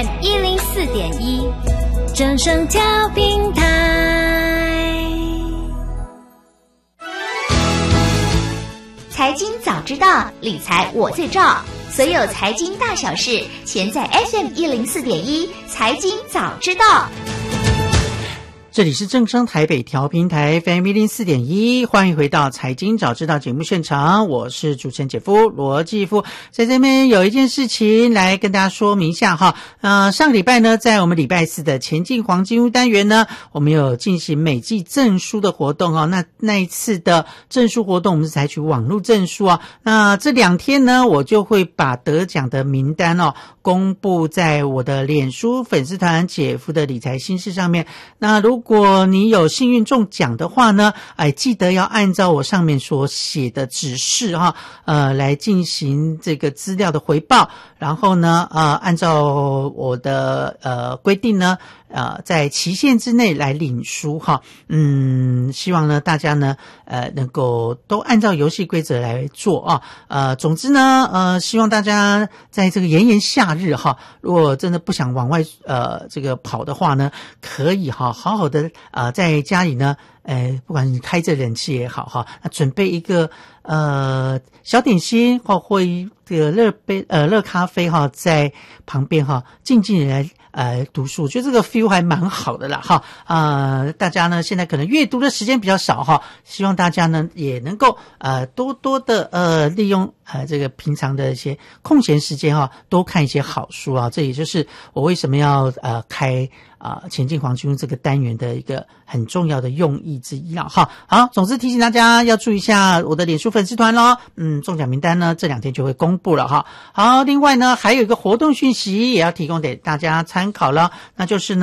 FM104.1正声调频台。 财经早知道，理财我最照。所有财经大小事，全在 FM104.1财经早知道。 这里是正声台北调频台 FM104.1，欢迎回到财经早知道节目现场，我是主持人姐夫罗继夫。在这边有一件事情来跟大家说明一下哈，上个礼拜呢，在我们礼拜四的前进黄金屋单元呢，我们有进行每季证书的活动哦。那一次的证书活动，我们是采取网络证书啊。那这2天呢，我就会把得奖的名单哦公布在我的脸书粉丝团姐夫的理财心事上面。那如果你有幸运中奖的话呢，记得要按照我上面所写的指示哈，来进行这个资料的回报，然后呢，按照我的规定呢，在期限之内来领书哈。希望呢大家呢能够都按照游戏规则来做啊。总之呢，希望大家在这个炎炎夏日哈，如果真的不想往外这个跑的话呢，可以好好的在家里呢，不管你开着冷气也好哈，准备一个小点心或一个热咖啡哈，在旁边哈，静静的来读书，我觉得这个 feel 还蛮好的啦哈。大家呢现在可能阅读的时间比较少哈，希望大家呢也能够多多的利用这个平常的一些空闲时间哈，多看一些好书啊。这也就是我为什么要开前进黄金屋这个单元的一个很重要的用意之一啦哈。好，总之提醒大家要注意一下我的脸书粉丝团咯。中奖名单呢这2天就会公布了哈。好，另外呢还有一个活动讯息也要提供给大家参考了，那就是呢